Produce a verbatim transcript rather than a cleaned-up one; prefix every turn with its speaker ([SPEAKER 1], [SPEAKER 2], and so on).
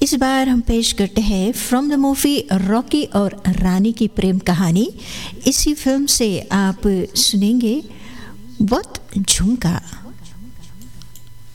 [SPEAKER 1] इस बार हम पेश करते हैं फ्रॉम द मूवी रॉकी और रानी की प्रेम कहानी। इसी फिल्म से आप सुनेंगे बहुत झुमका।